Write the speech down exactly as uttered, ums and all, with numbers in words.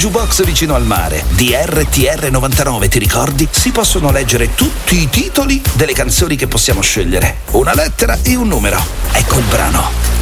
jukebox vicino al mare di R T R novantanove, ti ricordi? Si possono leggere tutti i titoli delle canzoni che possiamo scegliere. Una lettera e un numero. Ecco il brano.